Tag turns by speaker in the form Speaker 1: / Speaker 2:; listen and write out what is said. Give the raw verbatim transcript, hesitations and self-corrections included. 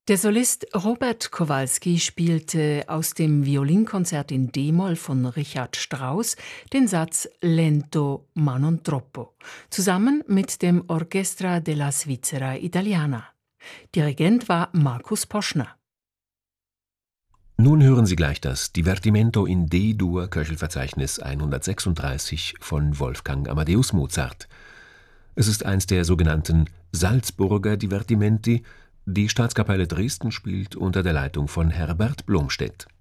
Speaker 1: Der Solist Robert Kowalski spielte aus dem Violinkonzert in D-Moll von Richard Strauss den Satz Lento ma non troppo, zusammen mit dem Orchestra della Svizzera Italiana. Dirigent war Markus Poschner.
Speaker 2: Nun hören Sie gleich das Divertimento in D-Dur, Köchelverzeichnis hundertsechsunddreißig von Wolfgang Amadeus Mozart. Es ist eins der sogenannten Salzburger Divertimenti. Die Staatskapelle Dresden spielt unter der Leitung von Herbert Blomstedt.